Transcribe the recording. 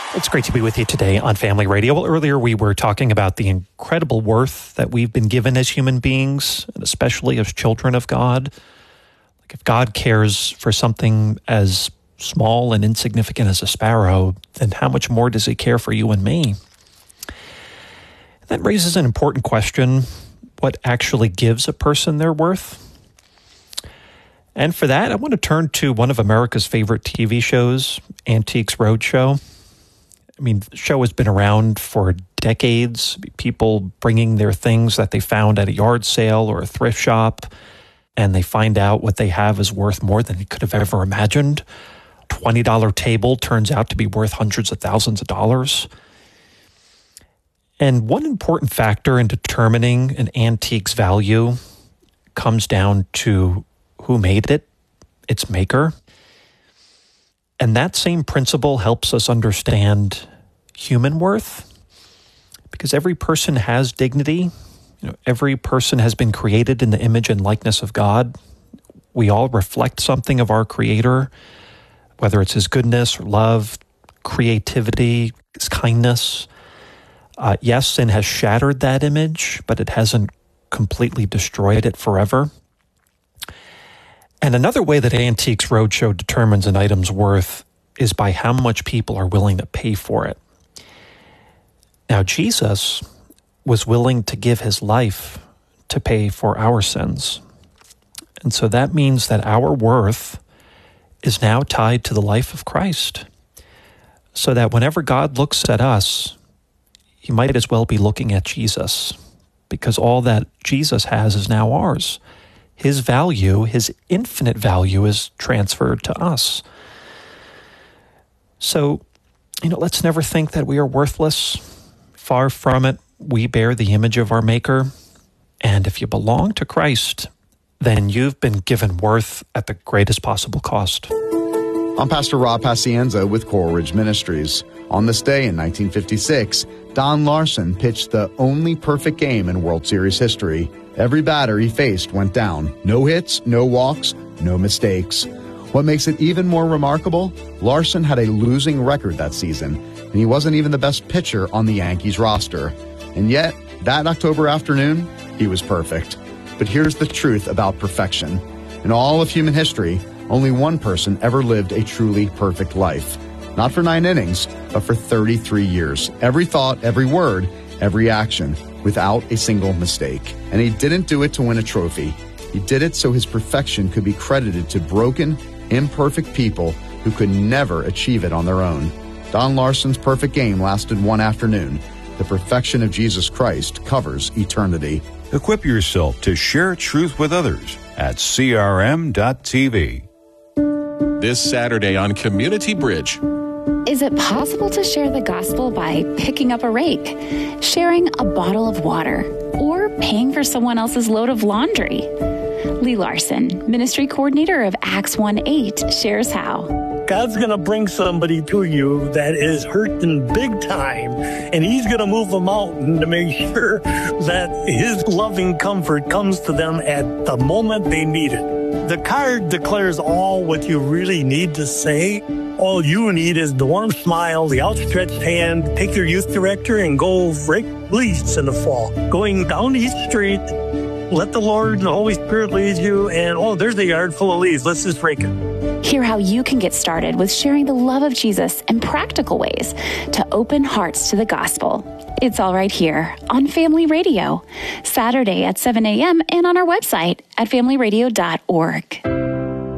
It's great to be with you today on Family Radio. Well, earlier we were talking about the incredible worth that we've been given as human beings, and especially as children of God. Like if God cares for something as small and insignificant as a sparrow, then how much more does he care for you and me? That raises an important question: what actually gives a person their worth? And for that, I want to turn to one of America's favorite TV shows, Antiques Roadshow. I mean, the show has been around for decades. People bringing their things that they found at a yard sale or a thrift shop, and they find out what they have is worth more than they could have ever imagined. $20 table turns out to be worth hundreds of thousands of dollars. And one important factor in determining an antique's value comes down to who made it, its maker. And that same principle helps us understand human worth, because every person has dignity. Every person has been created in the image and likeness of God. We all reflect something of our Creator, whether it's his goodness or love, creativity, his kindness. Yes, sin has shattered that image, but it hasn't completely destroyed it forever. And another way that Antiques Roadshow determines an item's worth is by how much people are willing to pay for it. Now, Jesus was willing to give his life to pay for our sins. And so that means that our worth is now tied to the life of Christ. So that whenever God looks at us, he might as well be looking at Jesus, because all that Jesus has is now ours. His value, his infinite value, is transferred to us. So, let's never think that we are worthless. Far from it. We bear the image of our Maker. And if you belong to Christ, then you've been given worth at the greatest possible cost. I'm Pastor Rob Pacienza with Coral Ridge Ministries. On this day in 1956, Don Larson pitched the only perfect game in World Series history. Every batter he faced went down. No hits, no walks, no mistakes. What makes it even more remarkable, Larson had a losing record that season, and he wasn't even the best pitcher on the Yankees roster. And yet, that October afternoon, he was perfect. But here's the truth about perfection. In all of human history, only one person ever lived a truly perfect life. Not for 9 innings, but for 33 years. Every thought, every word, every action, without a single mistake. And he didn't do it to win a trophy. He did it so his perfection could be credited to broken, imperfect people who could never achieve it on their own. Don Larson's perfect game lasted one afternoon. The perfection of Jesus Christ covers eternity. Equip yourself to share truth with others at crm.tv. This Saturday on Community Bridge. Is it possible to share the gospel by picking up a rake, sharing a bottle of water, or paying for someone else's load of laundry? Lee Larson, Ministry Coordinator of Acts 1:8, shares how. God's going to bring somebody to you that is hurting big time, and he's going to move a mountain to make sure that his loving comfort comes to them at the moment they need it. The card declares all what you really need to say. All you need is the warm smile, the outstretched hand. Take your youth director and go rake leaves in the fall. Going down East Street, let the Lord and the Holy Spirit lead you, and there's the yard full of leaves. Let's just rake it. Hear how you can get started with sharing the love of Jesus in practical ways to open hearts to the gospel. It's all right here on Family Radio, Saturday at 7 a.m. and on our website at familyradio.org.